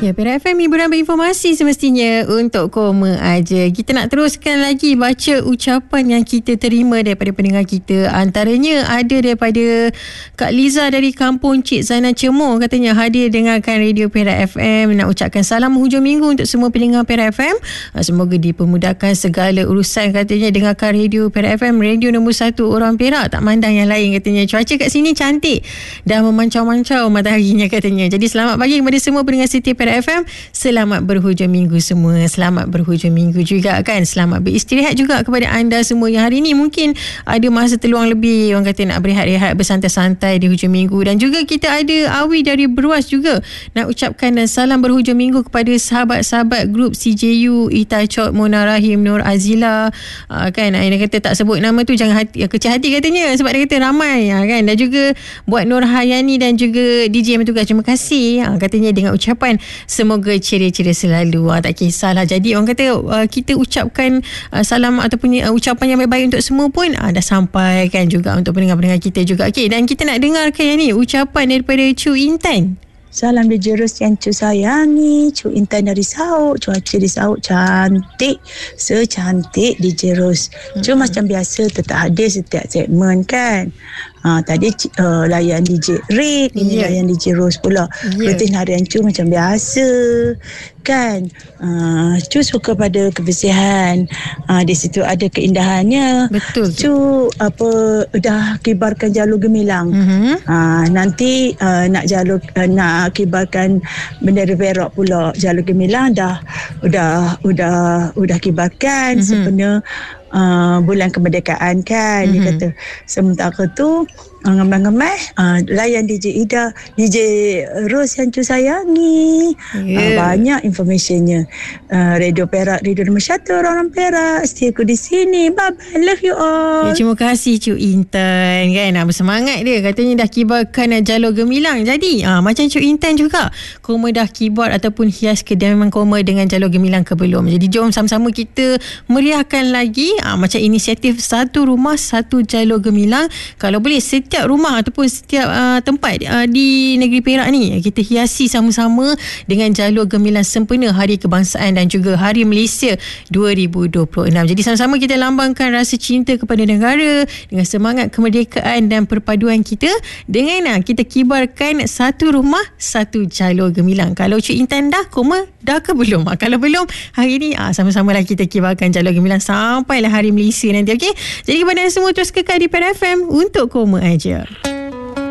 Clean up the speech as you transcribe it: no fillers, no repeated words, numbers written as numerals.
Ya, Perak FM hiburan berinformasi semestinya untuk koma aja. Kita nak teruskan lagi baca ucapan yang kita terima daripada pendengar kita. Antaranya ada daripada Kak Liza dari Kampung Cik Zana Cemor. Katanya hadir dengarkan Radio Perak FM. Nak ucapkan salam hujung minggu untuk semua pendengar Perak FM. Semoga dipermudahkan segala urusan. Katanya dengarkan Radio Perak FM, radio nombor 1 orang Perak, tak mandang yang lain. Katanya cuaca kat sini cantik dah memancau-mancau mataharinya katanya. Jadi selamat pagi kepada semua pendengar setia Perak FM. Selamat berhujung minggu semua. Selamat berhujung minggu juga kan. Selamat beristirahat juga kepada anda semua yang hari ni mungkin ada masa terluang lebih. Orang kata nak berehat-rehat, bersantai-santai di hujung minggu. Dan juga kita ada Awi dari Beruas juga nak ucapkan dan salam berhujung minggu kepada sahabat-sahabat grup CJU, Ita Chok, Mona Rahim, Nur Azila, kan. Dia kata tak sebut nama tu jangan kecil hati katanya, sebab dia kata ramai kan. Dan juga buat Nur Hayani dan juga DJ yang bertugas, terima kasih katanya dengan ucapan semoga ceria-ceria selalu. Tak kisahlah. Jadi orang kata kita ucapkan salam ataupun ucapan yang baik-baik untuk semua pun dah sampai kan juga untuk pendengar-pendengar kita juga. Okey, dan kita nak dengarkan yang ni ucapan daripada Cu Intan. Salam DJ Ros yang Cu sayangi, Cu Intan dari Sauk. Cuaca di Sauk cantik, secantik DJ Ros. Cuma macam biasa tetap hadir setiap segmen kan. Tadi layan DJ Rick, ini layan DJ Ros pula. Rutin harian Cu macam biasa kan. Cu suka pada kebersihan. Di situ ada keindahannya. Betul. Cu dah kibarkan jalur gemilang. Nanti nak kibarkan bendera Perak pula. Jalur gemilang udah kibarkan sebenarnya bulan kemerdekaan kan. Dia kata sementara tu ngemai-ngemai layan DJ Ida, DJ Ros yang Cu sayangi. Banyak informationnya. Radio Perak, radio nombor 1 orang Perak. Setia aku di sini. Bye-bye, love you all. Terima kasih Cu Intan kan. Bersemangat dia. Katanya dah kibarkan jalur gemilang. Jadi macam Cu Intan juga, koma dah kibar ataupun hias kediaman koma dengan jalur gemilang ke belum. Jadi jom sama-sama kita meriahkan lagi macam inisiatif satu rumah satu jalur gemilang. Kalau boleh setiap rumah ataupun setiap tempat di negeri Perak ni kita hiasi sama-sama dengan jalur gemilang sempena Hari Kebangsaan dan juga Hari Malaysia 2026. Jadi sama-sama kita lambangkan rasa cinta kepada negara dengan semangat kemerdekaan dan perpaduan kita dengan kita kibarkan satu rumah satu jalur gemilang. Kalau Cik Intan dah koma dah ke belum? Kalau belum, hari ni sama-sama lah kita kibarkan jalur gemilang sampailah Hari Malaysia nanti. Okey, jadi kepada semua terus kekal di Perak FM untuk koma aja.